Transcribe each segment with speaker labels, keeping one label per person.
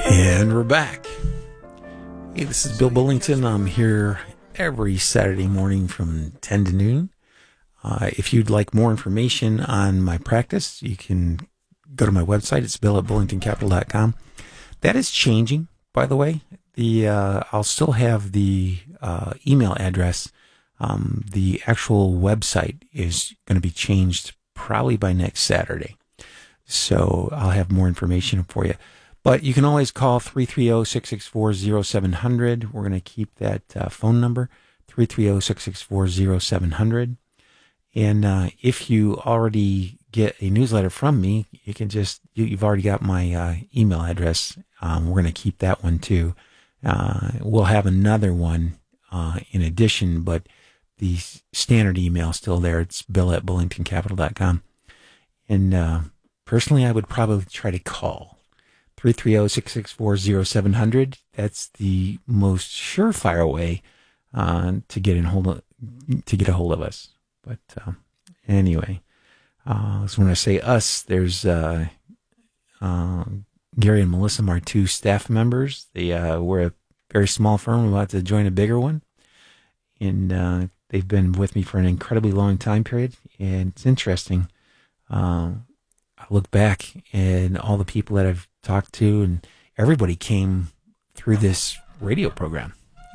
Speaker 1: And we're back. Hey, this is Bill Bullington. I'm here every Saturday morning from 10 to noon. If you'd like more information on my practice, you can go to my website. It's bill@bullingtoncapital.com. That is changing, by the way. I'll still have the email address. The actual website is going to be changed probably by next Saturday. So I'll have more information for you. But you can always call 330-664-0700. We're going to keep that phone number, 330-664-0700. And if you already get a newsletter from me, you can just, you've already got my email address. We're going to keep that one too. We'll have another one in addition, but the standard email is still there. It's bill@bullingtoncapital.com. And personally, I would probably try to call 330-664-0700. That's the most surefire way to get a hold of us. But anyway, so when I say us, there's Gary and Melissa, my two staff members. We're a very small firm, about to join a bigger one, and they've been with me for an incredibly long time period. And it's interesting. I look back and all the people that I've talked to, and everybody came through this radio program.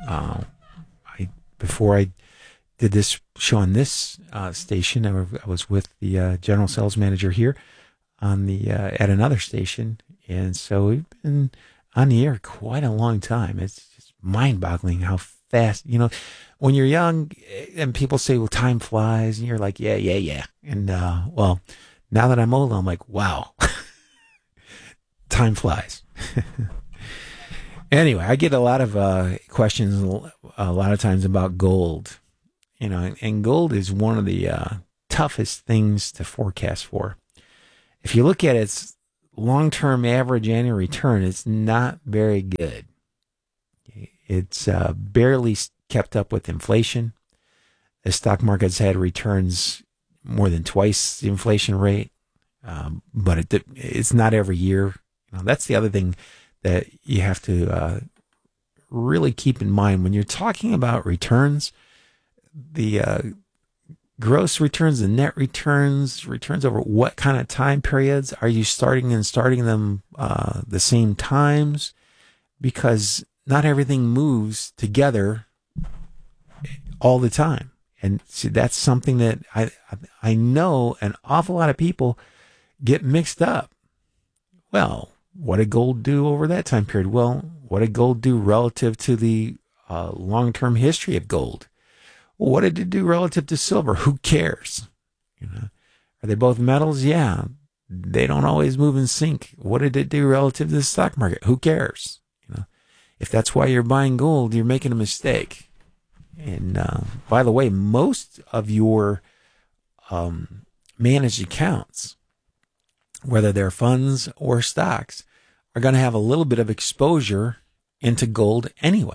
Speaker 1: Before I did this show on this station, I was with the general sales manager here on at another station, and so we've been on the air quite a long time. It's just mind-boggling how fast, when you're young and people say, well, time flies, and you're like, yeah. And well, now that I'm old, I'm like, wow, time flies. Anyway, I get a lot of questions a lot of times about gold, and gold is one of the toughest things to forecast for. If you look at its long-term average annual return, it's not very good. It's barely kept up with inflation. The stock market's had returns more than twice the inflation rate, but it's not every year. That's the other thing that you have to really keep in mind when you're talking about returns. The gross returns, the net returns over what kind of time periods are you starting them the same times? Because not everything moves together all the time. And see, that's something that I know an awful lot of people get mixed up. Well, what did gold do over that time period? Well, what did gold do relative to the long-term history of gold? Well, what did it do relative to silver? Who cares? Are they both metals? Yeah. They don't always move in sync. What did it do relative to the stock market? Who cares? If that's why you're buying gold, you're making a mistake. And by the way, most of your managed accounts, whether they're funds or stocks, are going to have a little bit of exposure into gold anyway.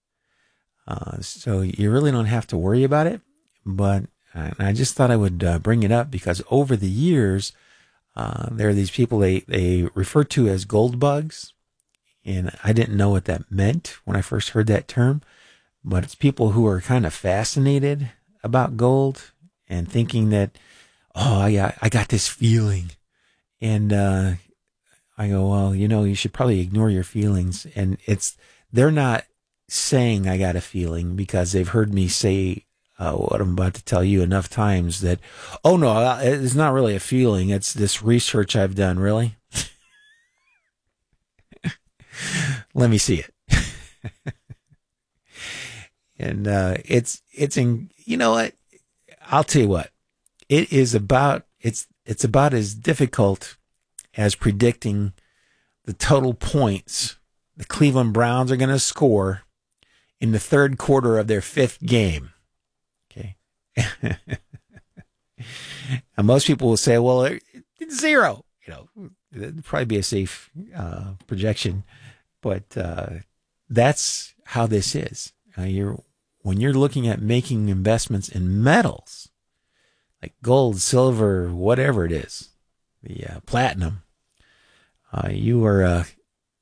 Speaker 1: So you really don't have to worry about it. But I just thought I would bring it up because over the years, there are these people they refer to as gold bugs. And I didn't know what that meant when I first heard that term. But it's people who are kind of fascinated about gold and thinking that, oh, yeah, I got this feeling. And I go, well, you should probably ignore your feelings. And they're not saying I got a feeling because they've heard me say what I'm about to tell you enough times that, oh, no, it's not really a feeling. It's this research I've done. Really? Let me see it. And it's you know what? I'll tell you what. It's about as difficult as predicting the total points the Cleveland Browns are going to score in the third quarter of their fifth game. Okay. And most people will say, well, it's 0. It'd probably be a safe projection, but that's how this is. When you're looking at making investments in metals, like gold, silver, whatever it is, the platinum, you are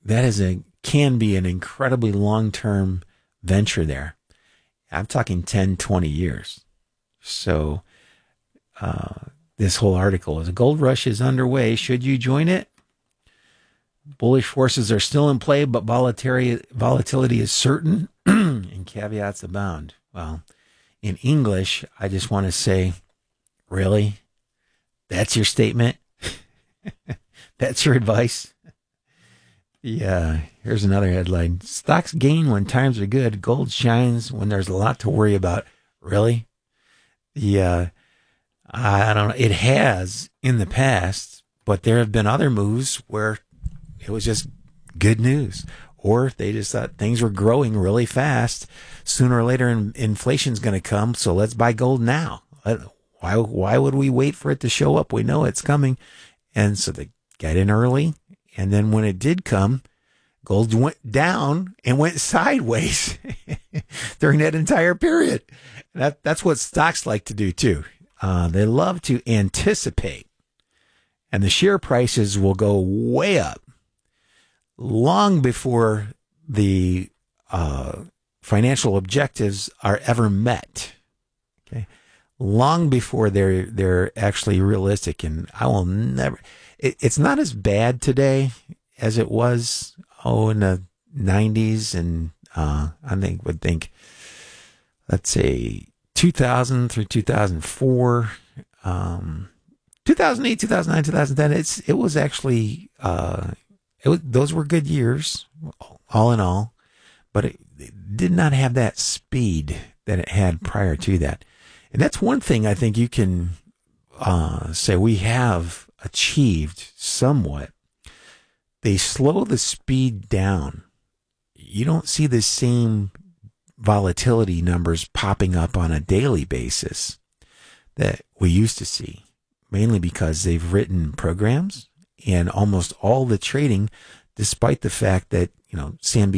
Speaker 1: can be an incredibly long-term venture there. I'm talking 10, 20 years. So this whole article is: a gold rush is underway. Should you join it? Bullish forces are still in play, but volatility is certain and caveats abound. Well, in English, I just want to say, really? That's your statement? That's your advice? Yeah, here's another headline. Stocks gain when times are good. Gold shines when there's a lot to worry about. Really? Yeah, I don't know. It has in the past, but there have been other moves where it was just good news. Or they just thought things were growing really fast. Sooner or later, inflation's going to come, so let's buy gold now. Why would we wait for it to show up? We know it's coming. And so they got in early. And then when it did come, gold went down and went sideways during that entire period. That's what stocks like to do too. They love to anticipate. And the share prices will go way up long before the financial objectives are ever met. Okay, long before they're actually realistic. And I will never. It's not as bad today as it was in the 90s, and would think let's say 2000 through 2004, 2008, 2009, 2010. It was actually those were good years, all in all, but it did not have that speed that it had prior to that. And that's one thing I think you can say we have achieved somewhat. They slow the speed down. You don't see the same volatility numbers popping up on a daily basis that we used to see, mainly because they've written programs and almost all the trading, despite the fact that, Sam